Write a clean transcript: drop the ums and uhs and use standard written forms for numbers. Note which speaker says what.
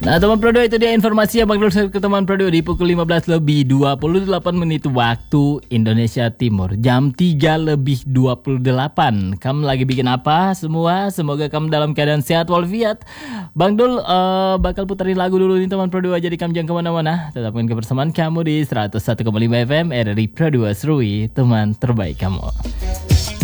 Speaker 1: Nah teman Pro 2, itu dia informasi yang bakal ke teman Pro 2 di pukul 15 lebih 28 menit waktu Indonesia Timur, jam 3 lebih 28. Kamu lagi bikin apa semua? Semoga kamu dalam keadaan sehat walafiat. Bang Dul bakal puterin lagu dulu nih teman Pro 2, jadi kamu jangan kemana-mana. Tetapkan kebersamaan kamu di 101,5 FM RRI Pro 2 Serui, teman terbaik kamu.